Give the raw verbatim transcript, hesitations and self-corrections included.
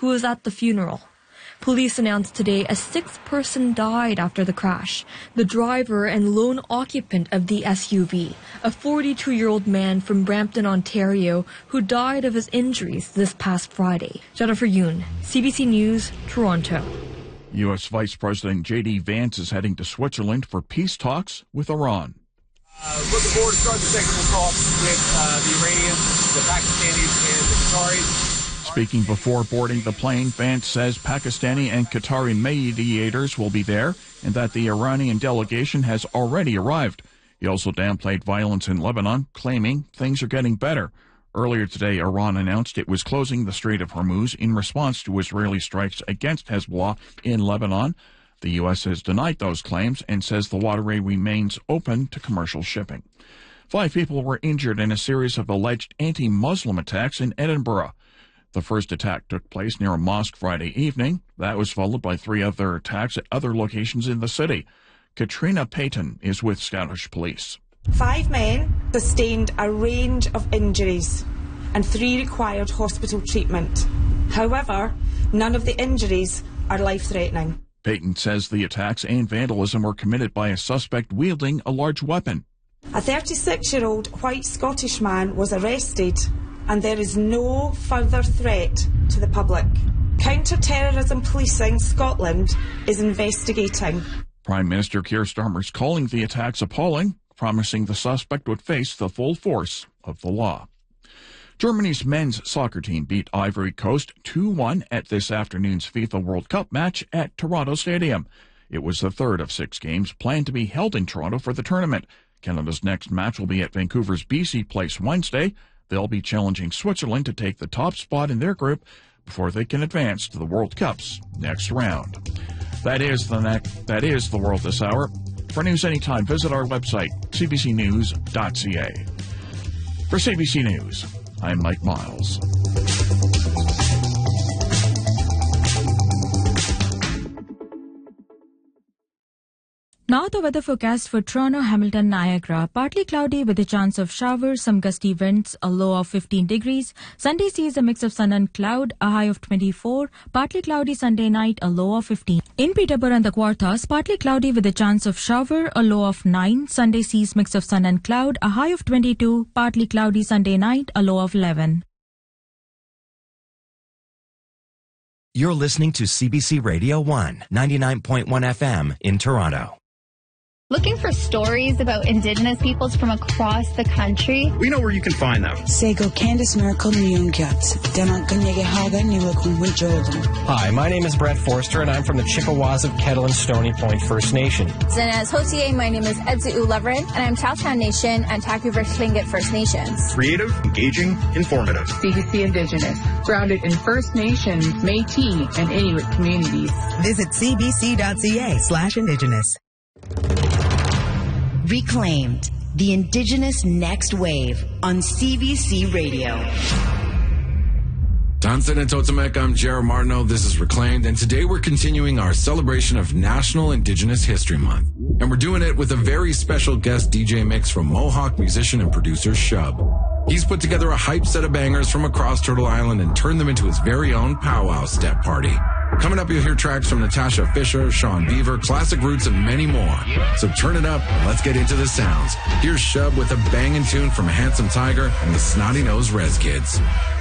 who was at the funeral. Police announced today a sixth person died after the crash. The driver and lone occupant of the S U V, a forty-two-year-old man from Brampton, Ontario, who died of his injuries this past Friday. Jennifer Yoon, C B C News, Toronto. U S Vice President J D Vance is heading to Switzerland for peace talks with Iran. Uh, looking forward to starting the technical talks with uh, the Iranians, the Pakistanis, and the Qataris. Speaking before boarding the plane, Vance says Pakistani and Qatari mediators will be there and that the Iranian delegation has already arrived. He also downplayed violence in Lebanon, claiming things are getting better. Earlier today, Iran announced it was closing the Strait of Hormuz in response to Israeli strikes against Hezbollah in Lebanon. The U S has denied those claims and says the waterway remains open to commercial shipping. Five people were injured in a series of alleged anti-Muslim attacks in Edinburgh. The first attack took place near a mosque Friday evening. That was followed by three other attacks at other locations in the city. Katrina Payton is with Scottish Police. Five men sustained a range of injuries and three required hospital treatment. However, none of the injuries are life-threatening. Payton says the attacks and vandalism were committed by a suspect wielding a large weapon. A thirty-six-year-old white Scottish man was arrested, and there is no further threat to the public. Counter-terrorism policing Scotland is investigating. Prime Minister Keir Starmer is calling the attacks appalling, promising the suspect would face the full force of the law. Germany's men's soccer team beat Ivory Coast two one at this afternoon's FIFA World Cup match at Toronto Stadium. It was the third of six games planned to be held in Toronto for the tournament. Canada's next match will be at Vancouver's B C Place Wednesday. They'll be challenging Switzerland to take the top spot in their group before they can advance to the World Cup's next round. That is the next, that is the world this hour. For news anytime, visit our website, c b c news dot c a. For C B C News, I'm Mike Miles. Now the weather forecast for Toronto, Hamilton, Niagara. Partly cloudy with a chance of showers, some gusty winds, a low of fifteen degrees. Sunday sees a mix of sun and cloud, a high of twenty-four. Partly cloudy Sunday night, a low of fifteen. In Peterborough and the Quartas, partly cloudy with a chance of shower, a low of nine. Sunday sees mix of sun and cloud, a high of twenty-two. Partly cloudy Sunday night, a low of eleven. You're listening to C B C Radio one, ninety-nine point one F M in Toronto. Looking for stories about Indigenous peoples from across the country? We know where you can find them. Sego Candice Miracle Hi, my name is Brett Forster, and I'm from the Chippewas of Kettle and Stony Point First Nation. Zenaz Hotier, my name is Edzu Leverin, and I'm Chowtown Nation and Taku-River Tlingit First Nations. Creative, engaging, informative. C B C Indigenous, grounded in First Nations, Métis, and Inuit communities. Visit c b c dot c a slash indigenous. Reclaimed, the Indigenous Next Wave on C B C Radio. Tansen and Totemek, I'm Jared Martineau. This is Reclaimed, and today we're continuing our celebration of National Indigenous History Month. And we're doing it with a very special guest D J mix from Mohawk musician and producer Shub. He's put together a hype set of bangers from across Turtle Island and turned them into his very own powwow step party. Coming up, you'll hear tracks from Natasha Fisher, Sean Beaver, Classic Roots, and many more. So turn it up and let's get into the sounds. Here's Shub with a banging tune from Handsome Tiger and the Snotty Nose Rez Kids.